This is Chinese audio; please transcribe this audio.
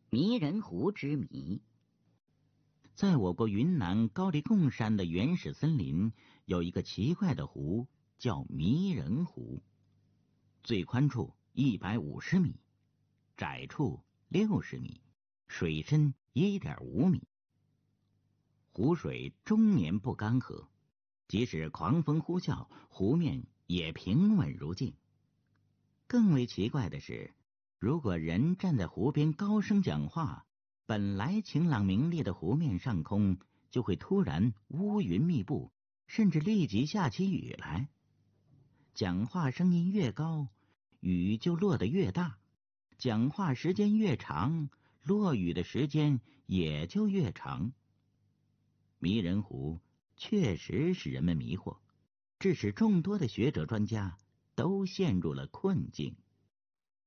迷人湖之谜。 在我国云南高黎贡山的原始森林，有一个奇怪的湖，叫迷人湖。最宽处150米，窄处60米，水深1.5米。湖水终年不干涸，即使狂风呼啸，湖面也平稳如镜。更为奇怪的是，如果人站在湖边高声讲话，本来晴朗明丽的湖面上空就会突然乌云密布，甚至立即下起雨来。讲话声音越高，雨就落得越大；讲话时间越长，落雨的时间也就越长。迷人湖确实使人们迷惑，致使众多的学者专家都陷入了困境。